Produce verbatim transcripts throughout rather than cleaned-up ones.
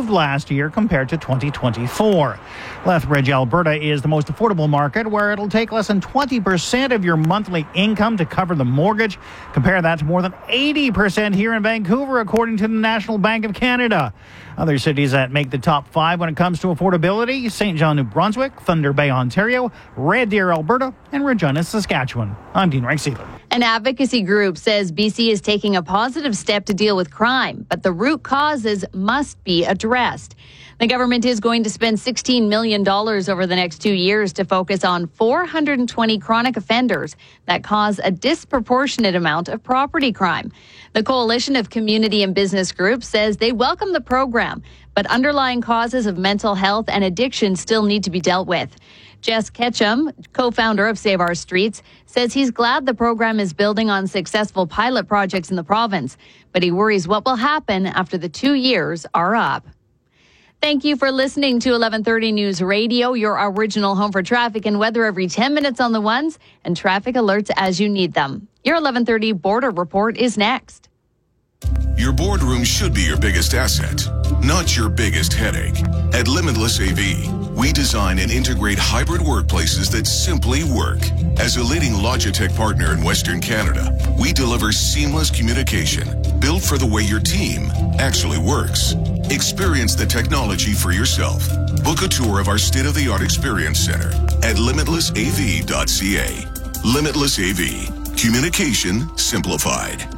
improved last year compared to twenty twenty-four. Lethbridge, Alberta is the most affordable market, where it'll take less than twenty percent of your monthly income to cover the mortgage. Compare that to more than eighty percent here in Vancouver, according to the National Bank of Canada. Other cities that make the top five when it comes to affordability: Saint John, New Brunswick, Thunder Bay, Ontario, Red Deer, Alberta, and Regina, Saskatchewan. I'm Dean Reichseeler. An advocacy group says B C is taking a positive step to deal with crime, but the root causes must be addressed. The government is going to spend sixteen million dollars over the next two years to focus on four hundred twenty chronic offenders that cause a disproportionate amount of property crime. The Coalition of Community and Business Groups says they welcome the program, but underlying causes of mental health and addiction still need to be dealt with. Jess Ketchum, co-founder of Save Our Streets, says he's glad the program is building on successful pilot projects in the province, but he worries what will happen after the two years are up. Thank you for listening to eleven thirty News Radio, your original home for traffic and weather every ten minutes on the ones, and traffic alerts as you need them. Your eleven thirty Border Report is next. Your boardroom should be your biggest asset, not your biggest headache. At Limitless A V, we design and integrate hybrid workplaces that simply work. As a leading Logitech partner in Western Canada, we deliver seamless communication built for the way your team actually works. Experience the technology for yourself. Book a tour of our state-of-the-art experience center at limitless a v dot c a. Limitless A V. Communication simplified.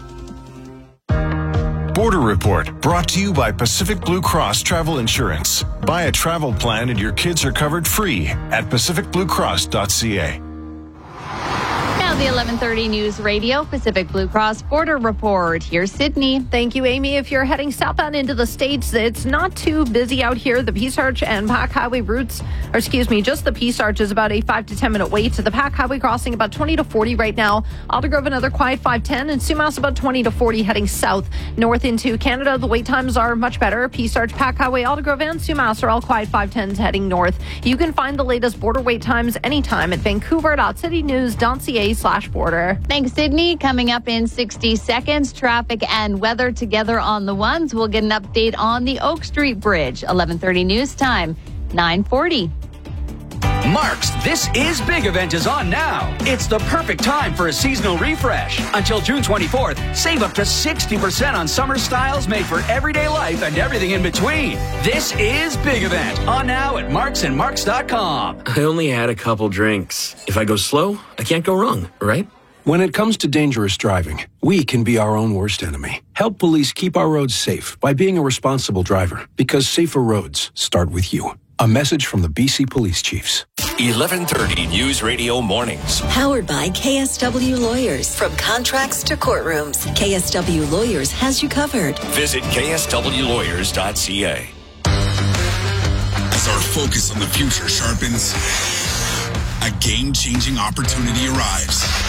Border Report, brought to you by Pacific Blue Cross Travel Insurance. Buy a travel plan and your kids are covered free at pacific blue cross dot c a. Now the eleven thirty News Radio Pacific Blue Cross Border Report. Here's Sydney. Thank you, Amy. If you're heading southbound into the States, it's not too busy out here. The Peace Arch and Pac Highway routes, or excuse me, just the Peace Arch is about a five to ten minute wait. To the Pac Highway crossing about twenty to forty right now. Aldergrove another quiet five ten, and Sumas about twenty to forty heading south. North into Canada, the wait times are much better. Peace Arch, Pac Highway, Aldergrove, and Sumas are all quiet five tens heading north. You can find the latest border wait times anytime at vancouver dot city news dot c a slash border. Thanks, Sydney. Coming up in sixty seconds, traffic and weather together on the ones. We'll get an update on the Oak Street Bridge. eleven thirty news time, nine forty. Mark's This Is Big event is on now. It's the perfect time for a seasonal refresh. Until June twenty-fourth, save up to sixty percent on summer styles made for everyday life and everything in between. This Is Big event on now at marks and marks dot com. I only had a couple drinks. If I go slow, I can't go wrong, right? When it comes to dangerous driving, we can be our own worst enemy. Help police keep our roads safe by being a responsible driver, because safer roads start with you. A message from the B C Police Chiefs. eleven thirty News Radio Mornings. Powered by K S W Lawyers. From contracts to courtrooms, K S W Lawyers has you covered. Visit k s w lawyers dot c a. As our focus on the future sharpens, a game-changing opportunity arrives.